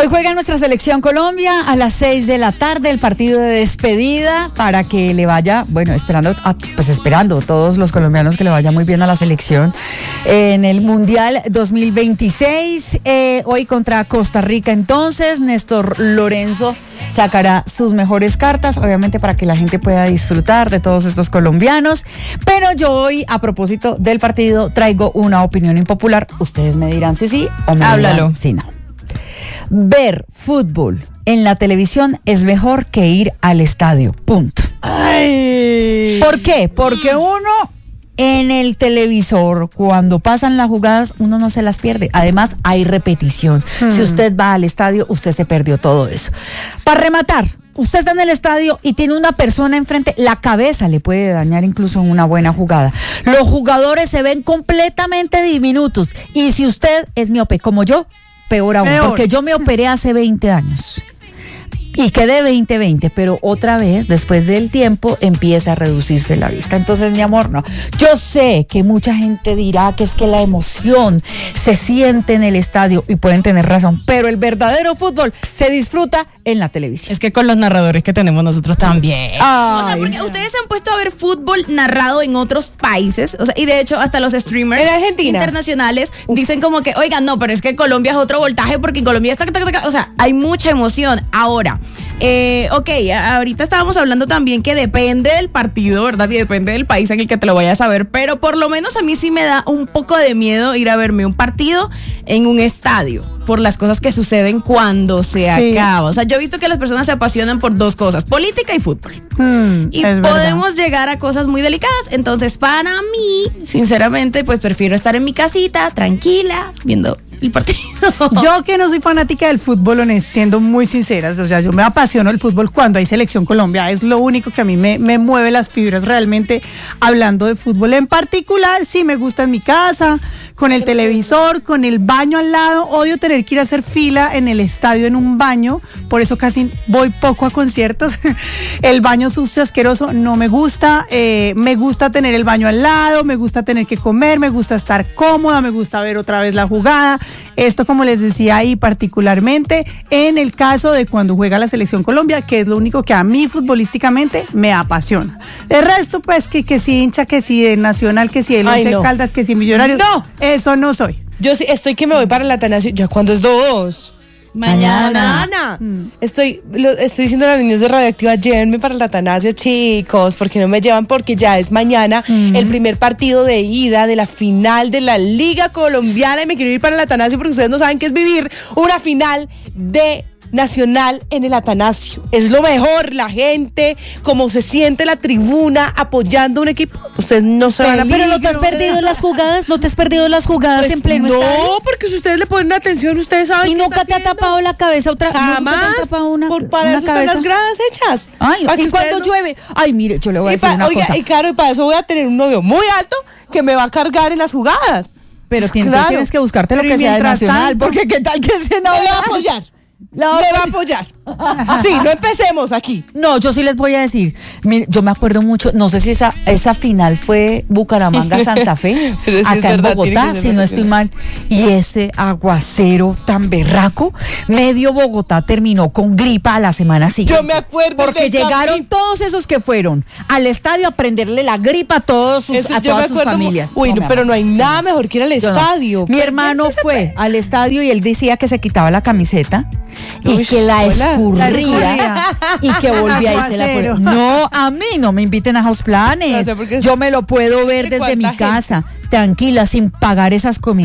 Hoy juega nuestra selección Colombia a las 6 de la tarde, el partido de despedida para que le vaya, bueno, esperando todos los colombianos que le vaya muy bien a la selección en el Mundial 2026. Hoy contra Costa Rica, entonces, Néstor Lorenzo sacará sus mejores cartas, obviamente para que la gente pueda disfrutar de todos estos colombianos. Pero yo hoy, a propósito del partido, traigo una opinión impopular. Ustedes me dirán si sí o me dirán si no. Ver fútbol en la televisión es mejor que ir al estadio, punto. Ay. ¿Por qué? Porque uno en el televisor, cuando pasan las jugadas, uno no se las pierde. Además, hay repetición. Si usted va al estadio, usted se perdió todo eso. Para rematar, usted está en el estadio y tiene una persona enfrente, la cabeza le puede dañar incluso en una buena jugada. Los jugadores se ven completamente diminutos. Y si usted es miope como yo, peor aún, porque yo me operé hace 20 años y quedé 20-20, pero otra vez, después del tiempo, empieza a reducirse la vista. Entonces, mi amor, no. Yo sé que mucha gente dirá que es que la emoción se siente en el estadio y pueden tener razón, pero el verdadero fútbol se disfruta en la televisión. Es que con los narradores que tenemos nosotros también. O sea, porque ustedes se han puesto a ver fútbol narrado en otros países, o sea, y de hecho hasta los streamers internacionales dicen como que, oigan, no, pero es que Colombia es otro voltaje porque en Colombia está, o sea, hay mucha emoción. Ahora, ahorita estábamos hablando también que depende del partido, ¿verdad? Y depende del país en el que te lo vayas a ver, pero por lo menos a mí sí me da un poco de miedo ir a verme un partido en un estadio, por las cosas que suceden cuando se acaba. O sea, yo he visto que las personas se apasionan por dos cosas, política y fútbol. Y podemos llegar a cosas muy delicadas. Entonces, para mí, sinceramente, pues prefiero estar en mi casita, tranquila, viendo el partido. Yo que no soy fanática del fútbol, siendo muy sinceras, o sea, yo me apasiono el fútbol cuando hay selección Colombia, es lo único que a mí me mueve las fibras realmente, hablando de fútbol. En particular, sí me gusta en mi casa, con el televisor, con el baño al lado. Odio tener que ir a hacer fila en el estadio en un baño, por eso casi voy poco a conciertos. El baño sucio, asqueroso, no me gusta. Me gusta tener el baño al lado, me gusta tener que comer, me gusta estar cómoda, me gusta ver otra vez la jugada. Esto, como les decía ahí, particularmente en el caso de cuando juega la selección Colombia, que es lo único que a mí futbolísticamente me apasiona. El resto, pues, que si hincha, que si de Nacional, que si de Once Caldas, que si Millonarios. No, eso no soy. Yo sí estoy que me voy para el Atanasio. ¿Ya cuándo es 2? Mañana. Estoy diciendo a los niños de Radioactiva, llévenme para el Atanasio, chicos, porque no me llevan, porque ya es mañana el primer partido de ida de la final de la Liga Colombiana y me quiero ir para el Atanasio porque ustedes no saben qué es vivir una final de Nacional en el Atanasio. Es lo mejor, la gente, como se siente la tribuna apoyando a un equipo. Ustedes no se van a... Pero no te has perdido las jugadas, pues en pleno estadio. No, porque si ustedes le ponen atención, ustedes saben. Y nunca te ha tapado la cabeza otra vez. Jamás. Para eso están las gradas hechas. Ay, y cuando llueve. Ay, mire, yo le voy a decir una cosa. Y claro, y para eso voy a tener un novio muy alto que me va a cargar en las jugadas. Pero tienes que buscarte lo que sea de Nacional, porque qué tal que se no me va a apoyar. Me va a apoyar. Sí, no empecemos aquí. No, yo sí les voy a decir. Mire, yo me acuerdo mucho, no sé si esa final fue Bucaramanga-Santa Fe, acá en Bogotá, si no estoy mal. Y ese aguacero tan berraco, medio Bogotá terminó con gripa a la semana siguiente. Yo me acuerdo. Porque llegaron todos esos que fueron al estadio a prenderle la gripa a todas sus familias. Uy, pero no hay nada mejor que ir al estadio. Mi hermano fue al estadio y él decía que se quitaba la camiseta y que la escurría y que volvía y se la ponía. No, a mí no me inviten a House Planes. Yo me lo puedo ver desde mi casa, tranquila, sin pagar esas comidas.